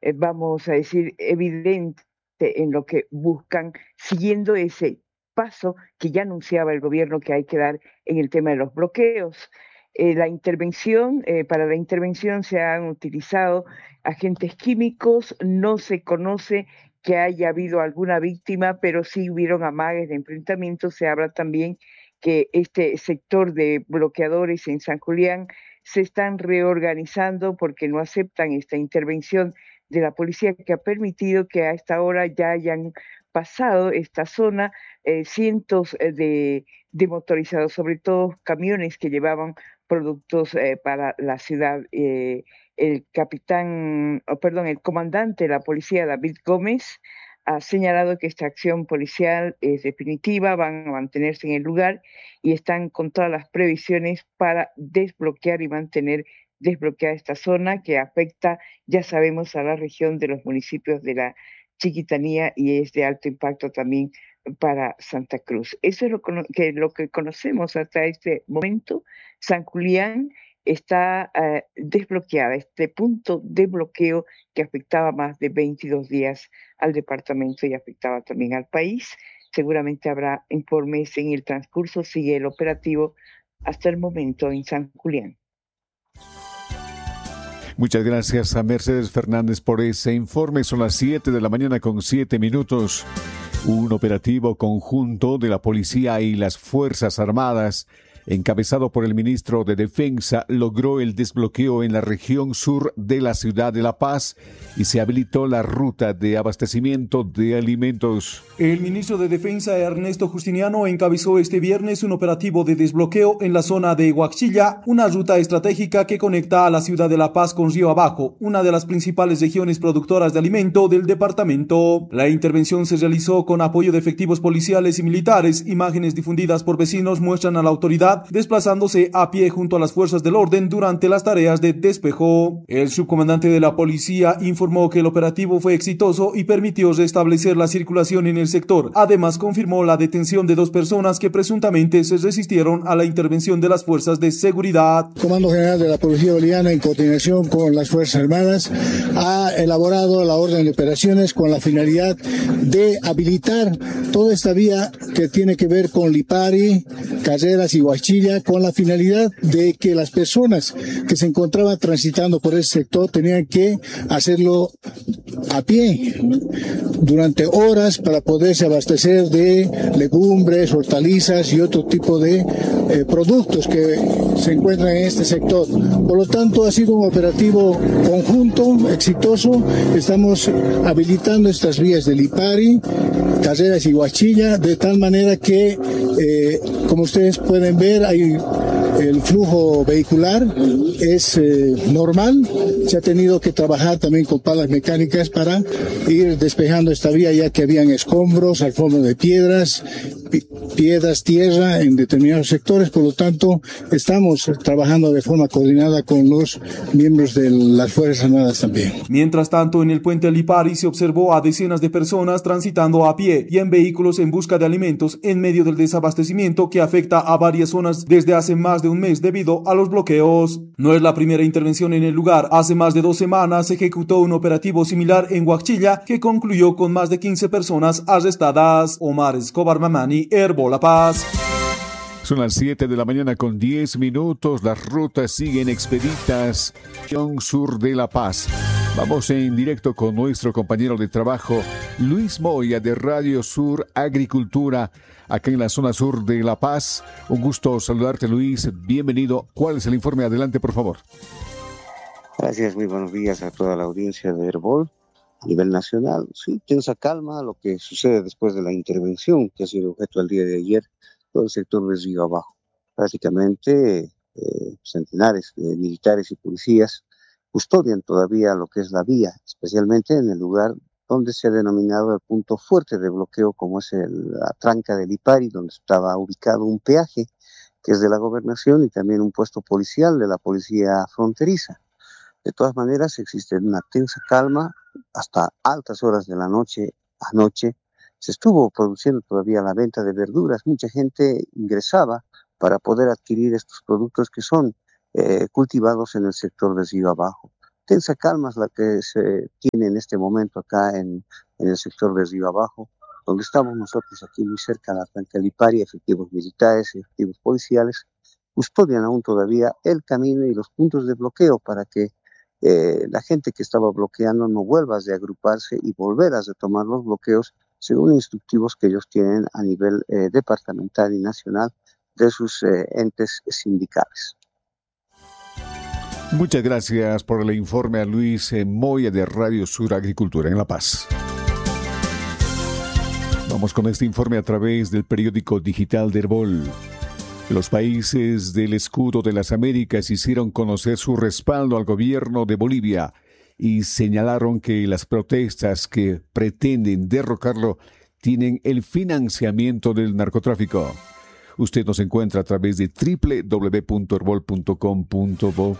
vamos a decir, evidente en lo que buscan, siguiendo ese paso que ya anunciaba el gobierno que hay que dar en el tema de los bloqueos. Para la intervención se han utilizado agentes químicos, no se conoce que haya habido alguna víctima, pero sí hubieron amagues de enfrentamiento. Se habla también que este sector de bloqueadores en San Julián se están reorganizando porque no aceptan esta intervención de la policía, que ha permitido que a esta hora ya hayan pasado esta zona cientos de motorizados, sobre todo camiones que llevaban productos para la ciudad. El comandante de la policía, David Gómez, ha señalado que esta acción policial es definitiva, van a mantenerse en el lugar y están con todas las previsiones para desbloquear y mantener desbloqueada esta zona que afecta, ya sabemos, a la región de los municipios de la Chiquitanía y es de alto impacto también para Santa Cruz. Eso es lo que conocemos hasta este momento. San Julián está desbloqueada, este punto de bloqueo que afectaba más de 22 días al departamento y afectaba también al país. Seguramente habrá informes en el transcurso, sigue el operativo hasta el momento en San Julián. Muchas gracias a Mercedes Fernández por ese informe. Son las 7 de la mañana con 7 minutos. Un operativo conjunto de la policía y las Fuerzas Armadas, encabezado por el ministro de Defensa, logró el desbloqueo en la región sur de la ciudad de La Paz y se habilitó la ruta de abastecimiento de alimentos. El ministro de Defensa, Ernesto Justiniano, encabezó este viernes un operativo de desbloqueo en la zona de Huachilla, una ruta estratégica que conecta a la ciudad de La Paz con Río Abajo, una de las principales regiones productoras de alimento del departamento. La intervención se realizó con apoyo de efectivos policiales y militares. Imágenes difundidas por vecinos muestran a la autoridad desplazándose a pie junto a las fuerzas del orden durante las tareas de despejo. El subcomandante de la policía informó que el operativo fue exitoso y permitió restablecer la circulación en el sector. Además, confirmó la detención de 2 personas que presuntamente se resistieron a la intervención de las fuerzas de seguridad. El Comando General de la Policía Boliviana, en coordinación con las Fuerzas Armadas, ha elaborado la orden de operaciones con la finalidad de habilitar toda esta vía que tiene que ver con Lipari, Carreras y Huachilla, con la finalidad de que las personas que se encontraban transitando por ese sector tenían que hacerlo a pie durante horas para poderse abastecer de legumbres, hortalizas y otro tipo de productos que se encuentran en este sector. Por lo tanto, ha sido un operativo conjunto, exitoso. Estamos habilitando estas vías de Lipari, Carreras y Huachilla, de tal manera que, como ustedes pueden ver, el flujo vehicular es normal. Se ha tenido que trabajar también con palas mecánicas para ir despejando esta vía, ya que habían escombros, alfombras de piedras, tierra en determinados sectores. Por lo tanto, estamos trabajando de forma coordinada con los miembros de las Fuerzas Armadas también. Mientras tanto, en el puente Lipari se observó a decenas de personas transitando a pie y en vehículos en busca de alimentos en medio del desabastecimiento que afecta a varias zonas desde hace más de un mes debido a los bloqueos. No es la primera intervención en el lugar. Hace más de 2 semanas se ejecutó un operativo similar en Huachilla que concluyó con más de 15 personas arrestadas. Omar Escobar Mamani, Herbo, La Paz. Son las 7 de la mañana con 10 minutos. Las rutas siguen expeditas. Región sur de La Paz. Vamos en directo con nuestro compañero de trabajo, Luis Moya, de Radio Sur Agricultura, acá en la zona sur de La Paz. Un gusto saludarte, Luis. Bienvenido. ¿Cuál es el informe? Adelante, por favor. Gracias, muy buenos días a toda la audiencia de Herbol a nivel nacional. Sí, tensa calma lo que sucede después de la intervención que ha sido objeto el día de ayer, todo el sector de Río Abajo. Prácticamente centenares de militares y policías custodian todavía lo que es la vía, especialmente en el lugar donde se ha denominado el punto fuerte de bloqueo, como es la tranca de Lipari, donde estaba ubicado un peaje que es de la gobernación y también un puesto policial de la policía fronteriza. De todas maneras, existe una tensa calma hasta altas horas de la noche. Anoche se estuvo produciendo todavía la venta de verduras. Mucha gente ingresaba para poder adquirir estos productos que son cultivados en el sector de Río Abajo. tensa calma es la que se tiene en este momento acá en el sector de Río Abajo, donde estamos nosotros aquí muy cerca de la Tranca Lipari. Efectivos militares y efectivos policiales custodian aún todavía el camino y los puntos de bloqueo para que la gente que estaba bloqueando no vuelva a reagruparse y volver a retomar los bloqueos según instructivos que ellos tienen a nivel departamental y nacional de sus entes sindicales. Muchas gracias por el informe a Luis Moya de Radio Sur Agricultura en La Paz. Vamos con este informe a través del periódico digital de Herbol. Los países del Escudo de las Américas hicieron conocer su respaldo al gobierno de Bolivia y señalaron que las protestas que pretenden derrocarlo tienen el financiamiento del narcotráfico. Usted nos encuentra a través de www.herbol.com.bo.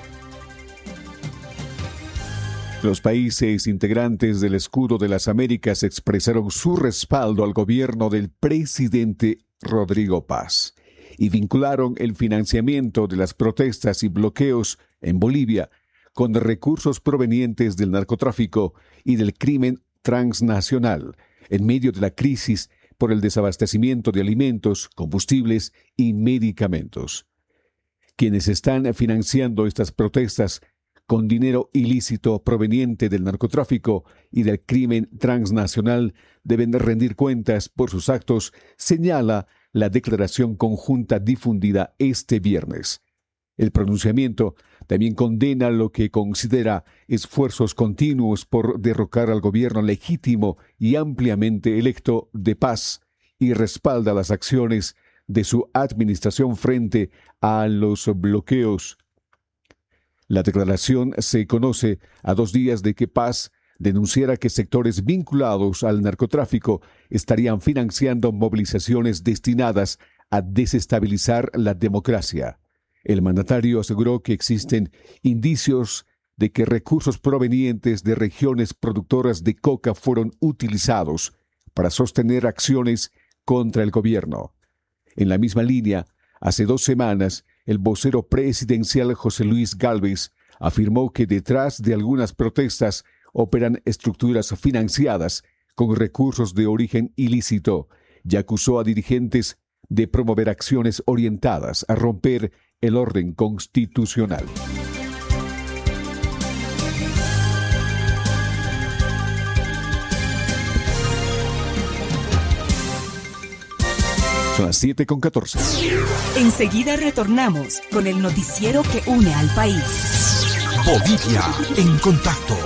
Los países integrantes del Escudo de las Américas expresaron su respaldo al gobierno del presidente Rodrigo Paz y vincularon el financiamiento de las protestas y bloqueos en Bolivia con recursos provenientes del narcotráfico y del crimen transnacional en medio de la crisis por el desabastecimiento de alimentos, combustibles y medicamentos. Quienes están financiando estas protestas con dinero ilícito proveniente del narcotráfico y del crimen transnacional deben rendir cuentas por sus actos, señala la declaración conjunta difundida este viernes. El pronunciamiento también condena lo que considera esfuerzos continuos por derrocar al gobierno legítimo y ampliamente electo de Paz y respalda las acciones de su administración frente a los bloqueos. La declaración se conoce a 2 días de que Paz denunciara que sectores vinculados al narcotráfico estarían financiando movilizaciones destinadas a desestabilizar la democracia. El mandatario aseguró que existen indicios de que recursos provenientes de regiones productoras de coca fueron utilizados para sostener acciones contra el gobierno. En la misma línea, hace 2 semanas, el vocero presidencial José Luis Gálvez afirmó que detrás de algunas protestas operan estructuras financiadas con recursos de origen ilícito y acusó a dirigentes de promover acciones orientadas a romper el orden constitucional. Son las 7:14. Enseguida retornamos con el noticiero que une al país. Bolivia en contacto.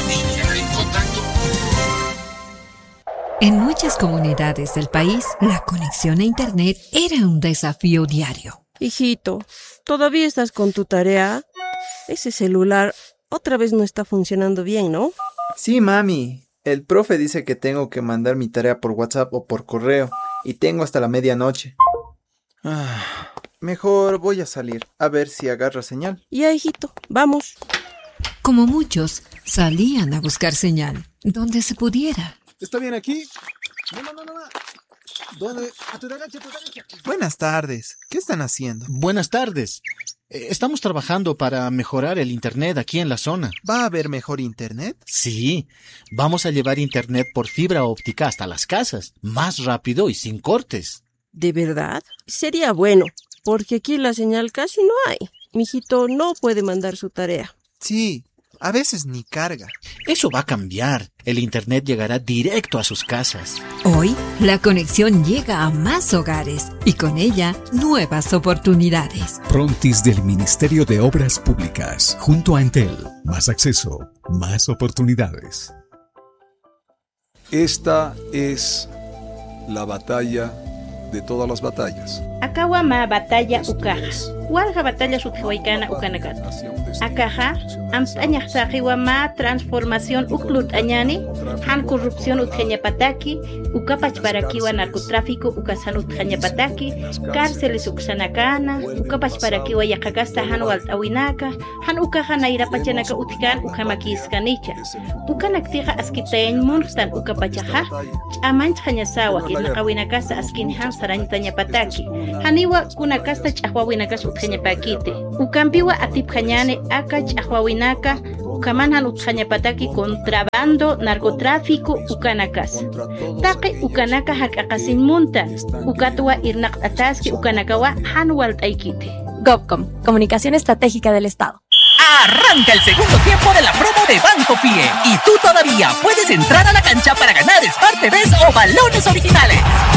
En muchas comunidades del país, la conexión a Internet era un desafío diario. Hijito, ¿todavía estás con tu tarea? Ese celular otra vez no está funcionando bien, ¿no? Sí, mami. El profe dice que tengo que mandar mi tarea por WhatsApp o por correo y tengo hasta la medianoche. Mejor voy a salir a ver si agarra señal. Ya, hijito, vamos. Como muchos, salían a buscar señal, donde se pudiera. ¿Está bien aquí? No. ¿Dónde? A tu derecha. Buenas tardes. ¿Qué están haciendo? Buenas tardes. Estamos trabajando para mejorar el internet aquí en la zona. ¿Va a haber mejor internet? Sí. Vamos a llevar internet por fibra óptica hasta las casas, más rápido y sin cortes. ¿De verdad? Sería bueno, porque aquí la señal casi no hay. Mijito no puede mandar su tarea. Sí. A veces ni carga. Eso va a cambiar. El internet llegará directo a sus casas. Hoy, la conexión llega a más hogares y con ella, nuevas oportunidades. Frontis del Ministerio de Obras Públicas, junto a Entel. Más acceso, más oportunidades. Esta es la batalla de todas las batallas. Akawama batalla ukaja. Walja batalla sutjawaikana ukanakat. Akaja, amtaña sajiwama transformación uklut añani, han corrupción utjañapataki, ukapach barakiwa narcotráfico ukasan utjañapataki, cárceles uksanakana, ukapach barakiwa yakagasta han waltawinaka, han ukaja nairapachanaka utkan ukamakiskanicha. Ukanaktija askiptayan munstan ukapachaja, amanch jañasawa kinakawinakasa askin han sarañtañapataki. Haniwa kunakasta chahwawinakas utjañapakite. Ukampiwa atipjañane aka chahwawinaka kamanhan utqañapataki contrabando, narcotráfico, ukanakas. Taqi ukanaka hak'aqasinmunta, ukatwa irnaq ataski ukanakawa hanwalt aikite. GovCom, Comunicación Estratégica del Estado. Arranca el segundo tiempo de la promo de Banco Fie y tú todavía puedes entrar a la cancha para ganar Smart TVs o balones originales.